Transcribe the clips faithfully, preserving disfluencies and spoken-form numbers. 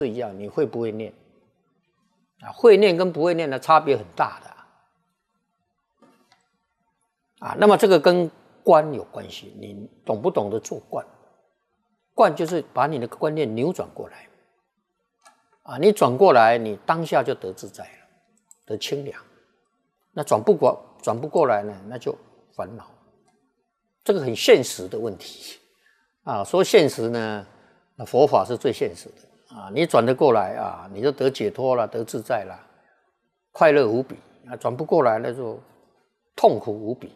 是一样，你会不会念？啊，会念跟不会念的差别很大的啊。那么这个跟观有关系，你懂不懂得做观？观就是把你的观念扭转过来啊，你转过来，你当下就得自在了，得清凉。那转不过转不过来呢，那就烦恼。这个很现实的问题啊。说现实呢，那佛法是最现实的啊。你转得过来啊，你就得解脱了，得自在了，快乐无比啊。转不过来，那就痛苦无比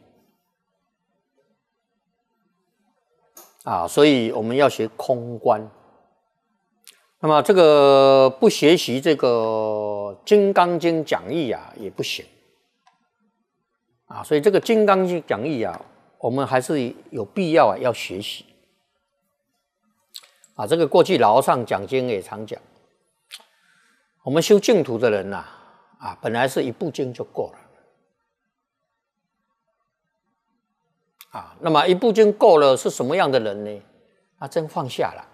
啊。所以我们要学空观。那么这个不学习这个《金刚经》讲义啊，也不行啊。所以这个《金刚经》讲义啊，我们还是有必要啊，要学习啊。这个过去老和尚讲经也常讲，我们修净土的人呐、啊，啊，本来是一部经就够了啊。那么一部经够了，是什么样的人呢？他真放下了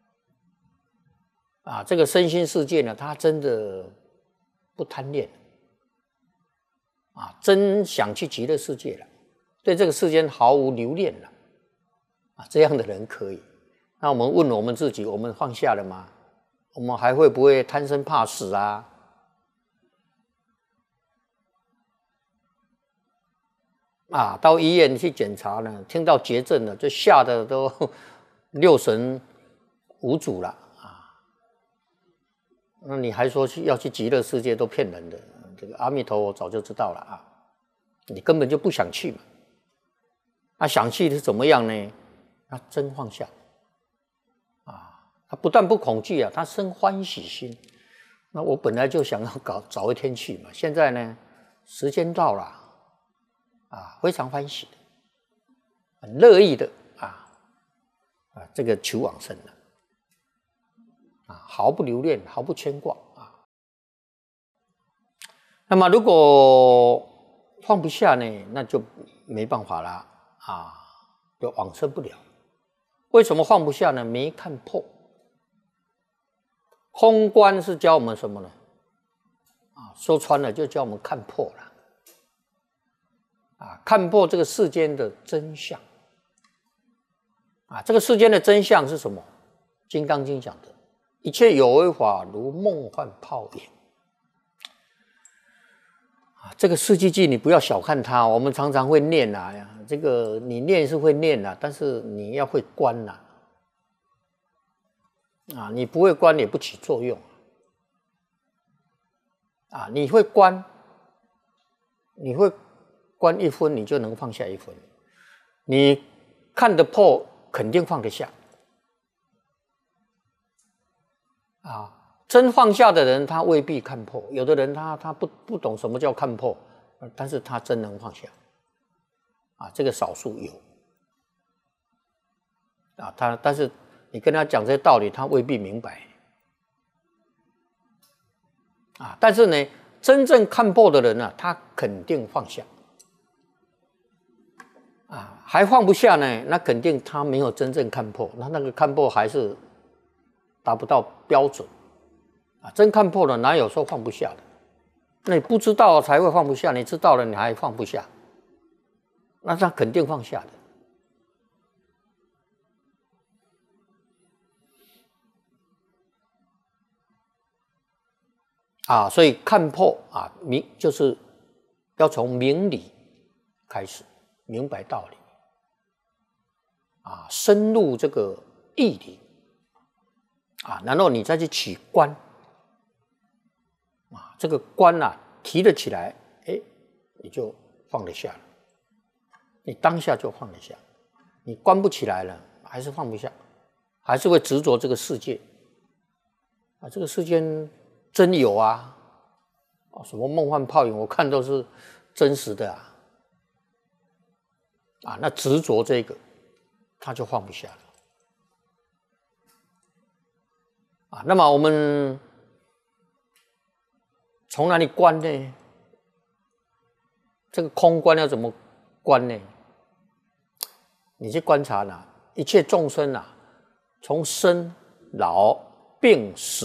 啊。这个身心世界呢，他真的不贪恋啊，真想去极乐世界了。对这个世间毫无留恋了啊，这样的人可以。那我们问我们自己，我们放下了吗？我们还会不会贪生怕死啊？啊，到医院去检查呢，听到绝症了，就吓得都六神无主了啊！那你还说去要去极乐世界，都骗人的。这个阿弥陀佛早就知道了啊，你根本就不想去嘛。他想去是怎么样呢？他真放下啊！他不但不恐惧啊，他生欢喜心。那我本来就想要搞早一天去嘛，现在呢，时间到了啊，非常欢喜的，很乐意的啊啊，这个求往生了啊，毫不留恋，毫不牵挂啊。那么如果放不下呢，那就没办法了。啊，就往生不了。为什么放不下呢？没看破。空观是教我们什么呢？啊，说穿了就教我们看破了。啊，看破这个世间的真相。啊，这个世间的真相是什么？《金刚经》讲的，一切有为法如梦幻泡影。这个四句偈你不要小看它，我们常常会念啊，这个你念是会念啊，但是你要会观啊，啊，你不会观也不起作用啊，你会观，你会观一分，你就能放下一分，你看得破，肯定放得下啊。真放下的人，他未必看破；有的人他他不不懂什么叫看破，但是他真能放下，啊，这个少数有，啊，他但是你跟他讲这些道理，他未必明白，啊，但是呢，真正看破的人呢、啊，他肯定放下，啊，还放不下呢，那肯定他没有真正看破，那那个看破还是达不到标准。真看破了，哪有说放不下的？那你不知道才会放不下，你知道了你还放不下，那他肯定放下的。啊，所以看破啊，明就是要从明理开始，明白道理，啊，深入这个义理，啊，然后你再去起观。啊，这个观啊提得起来，哎，你就放得下了，你当下就放得下。你观不起来了，还是放不下，还是会执着这个世界。啊，这个世间真有啊，啊，什么梦幻泡影，我看都是真实的啊。啊，那执着这个，他就放不下了。啊，那么我们从哪里观呢？这个空观要怎么观呢？你去观察呢，一切众生啊，从生老病死